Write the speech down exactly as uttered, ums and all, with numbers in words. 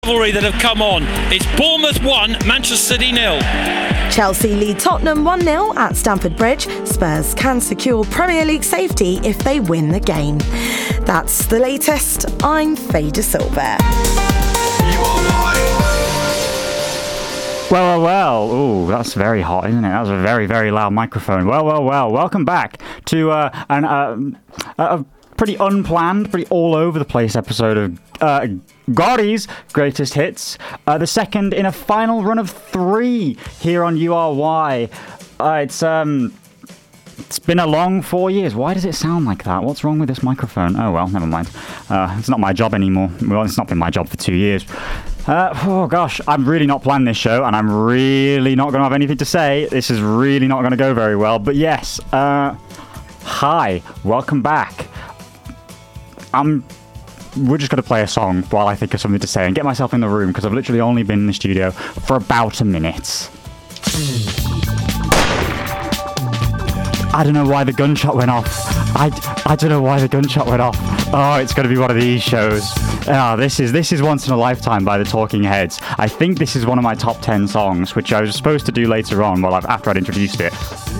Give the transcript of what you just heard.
Rivalry that have come on. It's Bournemouth one, Manchester City nil. Chelsea lead Tottenham one nil at Stamford Bridge. Spurs can secure Premier League safety if they win the game. That's the latest. I'm Faye De Silva. Well, well, well. Ooh, that's very hot, isn't it? That was a very, very loud microphone. Well, well, well. Welcome back to uh, an, uh, a pretty unplanned, pretty all over the place episode of uh, Gory's Greatest Hits. Uh, the second in a final run of three here on U R Y. Uh, it's um, it's been a long four years. Why does it sound like that? What's wrong with this microphone? Oh well, never mind. Uh, it's not my job anymore. Well, it's not been my job for two years. Uh, oh gosh, I'm really not planning this show, and I'm really not going to have anything to say. This is really not going to go very well. But yes, uh, hi, welcome back. I'm. We're just going to play a song while I think of something to say and get myself in the room, because I've literally only been in the studio for about a minute. I don't know why the gunshot went off. I, I don't know why the gunshot went off. Oh, it's going to be one of these shows. Oh, this is this is Once in a Lifetime by the Talking Heads. I think this is one of my top ten songs, which I was supposed to do later on, well, I've, after I'd introduced it.